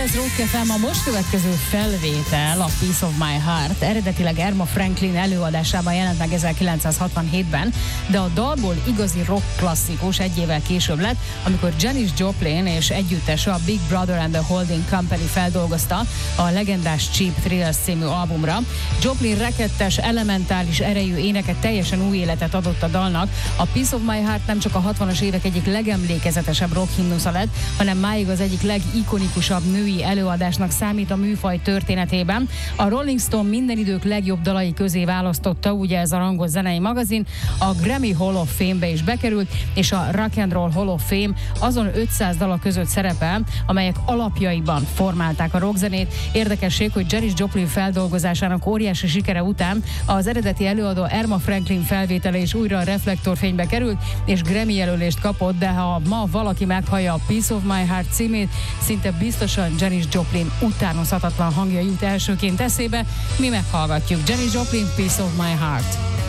az Rock FM, a most következő felvétel, a Piece of My Heart, eredetileg Erma Franklin előadásában jelent meg 1967-ben, de a dalból igazi rock klasszikus egy évvel később lett, amikor Janis Joplin és együttese, a Big Brother and the Holding Company feldolgozta a legendás Cheap Thrills című albumra. Joplin rekettes, elementális erejű éneke teljesen új életet adott a dalnak. A Piece of My Heart nem csak a 60-as évek egyik legemlékezetesebb rock himnusza lett, hanem máig az egyik legikonikusabb női előadásnak számít a műfaj történetében. A Rolling Stone minden idők legjobb dalai közé választotta, ugye ez a rangos zenei magazin, a Grammy Hall of Fame-be is bekerült, és a Rock and Roll Hall of Fame azon 500 dala között szerepel, amelyek alapjaiban formálták a rockzenét. Érdekesség, hogy Janis Joplin feldolgozásának óriási sikere után az eredeti előadó Erma Franklin felvétele is újra a reflektorfénybe került, és Grammy jelölést kapott, de ha ma valaki meghallja a Piece of My Heart címét, szinte biztosan Janis Joplin utánozhatatlan hangja jut elsőként eszébe. Mi meghallgatjuk Janis Joplin, Piece of My Heart.